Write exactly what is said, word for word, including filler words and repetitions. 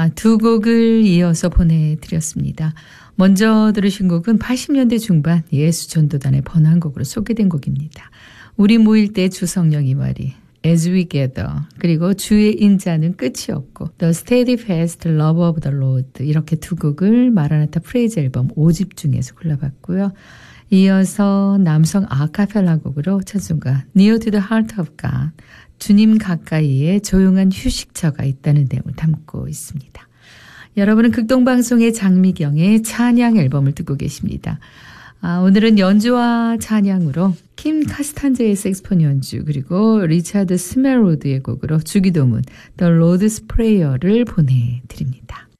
아, 두 곡을 이어서 보내드렸습니다. 먼저 들으신 곡은 팔십 년대 중반 예수전도단의 번안곡으로 소개된 곡입니다. 우리 모일 때 주성령 이말이 As we gather, 그리고 주의 인자는 끝이 없고 The Steadfast Love of the Lord, 이렇게 두 곡을 마라나타 프레이즈 앨범 오 집 중에서 골라봤고요. 이어서 남성 아카펠라 곡으로 찬송가 Near to the Heart of God, 주님 가까이에 조용한 휴식처가 있다는 내용을 담고 있습니다. 여러분은 극동방송의 장미경의 찬양 앨범을 듣고 계십니다. 아, 오늘은 연주와 찬양으로 킴 카스탄제의 색스폰 연주, 그리고 리차드 스멜로드의 곡으로 주기도문 The Lord's Prayer를 보내드립니다.